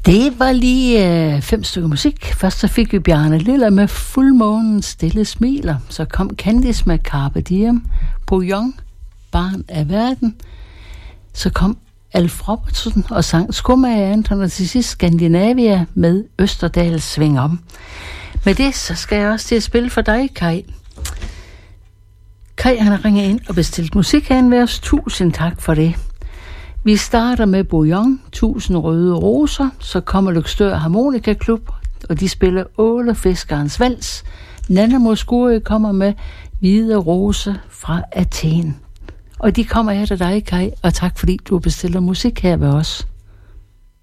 Det var lige 5 stykker musik. Først så fik vi Bjarne Liller med Fuldmånens stille smiler. Så kom Candice med Carpe Diem. Bouillon, Barn af verden. Så kom Alf Robertsen og sang Skomager Anton, og til sidst Skandinavia med Østerdals Sving om. Med det så skal jeg også til at spille for dig, Kai. Kai, han har ringet ind og bestilt musik herinde ved os. Tusind tak for det. Vi starter med Bouillon, 1000 røde roser, så kommer Løgstør Harmonika Klub, og de spiller Åle Fiskerens Vals. Nana Moscuri kommer med Hvide Rose fra Athen. Og de kommer her til dig, Kai, og tak fordi du bestiller musik her ved os.